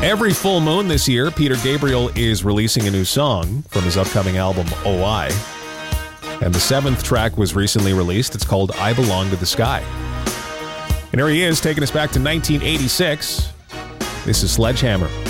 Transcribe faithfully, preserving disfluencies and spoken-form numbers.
Every full moon this year, Peter Gabriel is releasing a new song from his upcoming album, O I. And the seventh track was recently released. It's called I Belong to the Sky. And here he is, taking us back to nineteen eighty-six. This is Sledgehammer.